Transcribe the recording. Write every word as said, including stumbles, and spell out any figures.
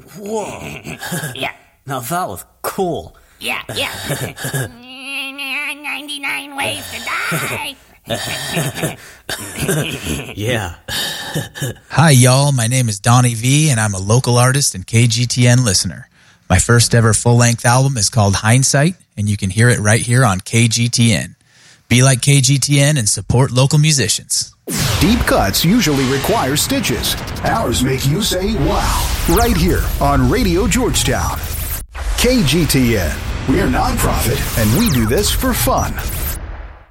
Whoa. Yeah. Now that was cool. Yeah, yeah. ninety-nine ways to die. Yeah. Hi, y'all. My name is Donnie V, and I'm a local artist and K G T N listener. My first ever full-length album is called Hindsight, and you can hear it right here on K G T N. Be like K G T N and support local musicians. Deep cuts usually require stitches. Ours make you say, wow, right here on Radio Georgetown. K G T N. We're nonprofit, and we do this for fun.